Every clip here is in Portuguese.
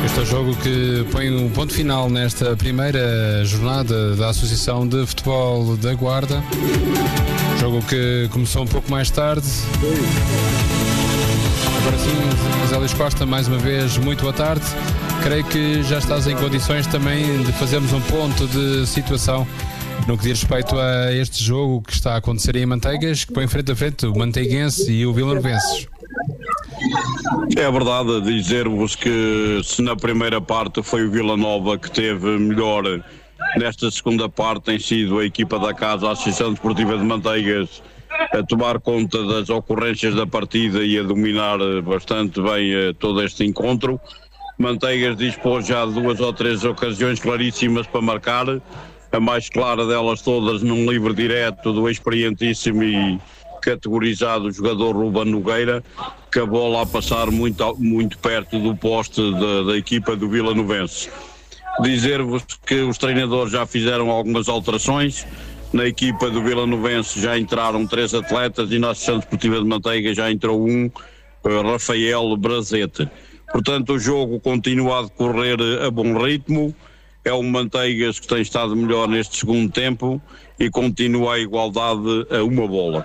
Este é o jogo que põe um ponto final nesta primeira jornada da Associação de Futebol da Guarda. Jogo que começou um pouco mais tarde. Agora sim, José Luís Costa, mais uma vez, muito boa tarde. Creio que já estás em condições também de fazermos um ponto de situação no que diz respeito a este jogo que está a acontecer em Manteigas, que põe frente a frente o Manteiguense e o Vilanovenses. É verdade dizer-vos que se na primeira parte foi o Vila Nova que teve melhor, nesta segunda parte tem sido a equipa da casa, a Associação Desportiva de Manteigas, a tomar conta das ocorrências da partida e a dominar bastante bem todo este encontro. Manteigas dispôs já de 2 ou 3 ocasiões claríssimas para marcar, a mais clara delas todas num livre direto do experientíssimo e categorizado jogador Ruben Nogueira, que a bola a passar muito perto do poste da equipa do Vilanovense. Dizer-vos que os treinadores já fizeram algumas alterações. Na equipa do Vilanovense já entraram 3 atletas e na Associação Desportiva de Manteigas já entrou um, Rafael Brazete. Portanto, o jogo continua a decorrer a bom ritmo. É o Manteigas que tem estado melhor neste segundo tempo e continua a igualdade a uma bola.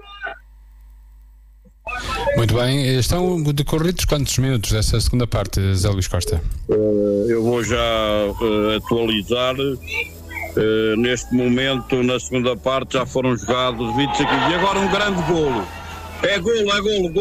Muito bem, estão decorridos quantos minutos dessa segunda parte, Zé Luís Costa? Eu vou já atualizar. Neste momento, na segunda parte, já foram jogados 20 segundos. E agora um grande golo. É golo.